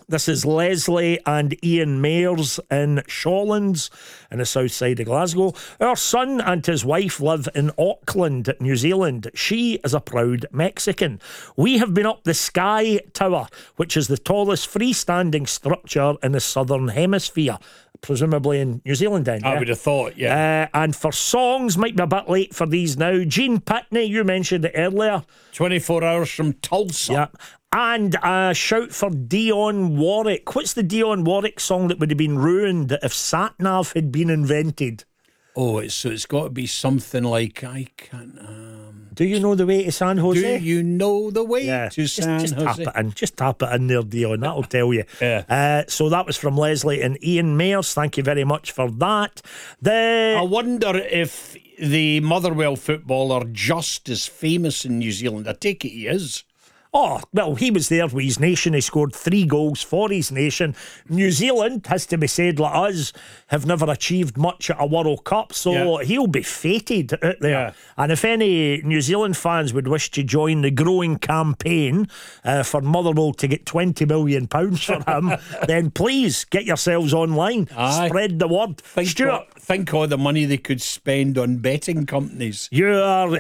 This is Leslie and Ian Mayers in Shawlands in the south side of Glasgow. Our son and his wife live in Auckland, New Zealand. She is a proud Mexican. We have been up the Sky Tower, which is the tallest freestanding structure in the southern hemisphere. Presumably in New Zealand then, I would have thought, yeah. And for songs, might be a bit late for these now. Gene Pitney, you mentioned it earlier. 24 hours from Tulsa. Yeah. And a shout for Dionne Warwick. What's the Dionne Warwick song that would have been ruined if Sat-Nav had been invented? Oh, it's got to be something like, I can't... Do you know the way to San Jose? Do you know the way to San just Jose? tap it in. Just tap it in there, Dion. That'll tell you. Yeah. So that was from Leslie and Ian Mayers. Thank you very much for that. I wonder if the Motherwell footballer just as famous in New Zealand. I take it he is. Oh, well, he was there with his nation. He scored 3 goals for his nation. New Zealand, has to be said, like us, have never achieved much at a World Cup, so he'll be fated out there. Yeah. And if any New Zealand fans would wish to join the growing campaign for Motherwell to get £20 million for him, then please get yourselves online. Aye. Spread the word. Stuart, Think all the money they could spend on betting companies. your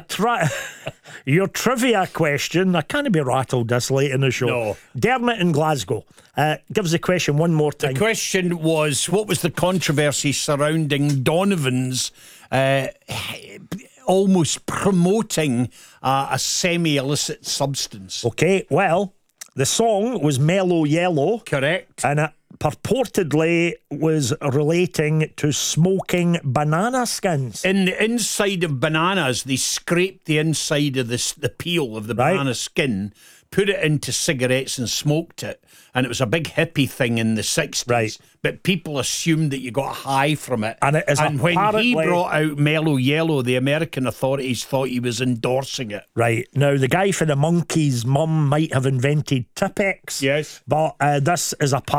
trivia question, I can't be rattled this late in the show. No. Dermot in Glasgow. Give us the question one more time. The question was, what was the controversy surrounding Donovan's almost promoting a semi-illicit substance? Okay, well, the song was Mellow Yellow. Correct. And it purportedly was relating to smoking banana skins. In the inside of bananas, they scraped the inside of the peel of the banana skin, put it into cigarettes and smoked it. And it was a big hippie thing in the 60s. Right. But people assumed that you got high from it. And it is when he apparently brought out Mellow Yellow, the American authorities thought he was endorsing it. Right. Now, the guy for the Monkeys' mum might have invented Tipex. Yes. But this is